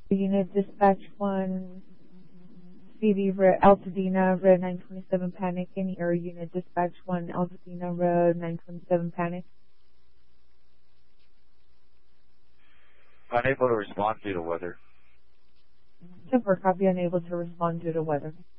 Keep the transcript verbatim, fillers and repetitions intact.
Unit Dispatch one, C D Red, Altadena, Red nine twenty-seven Panic. Any air unit Dispatch one, Altadena, Red nine twenty-seven Panic. Unable to respond due to weather. Temper copy, unable to respond due to weather.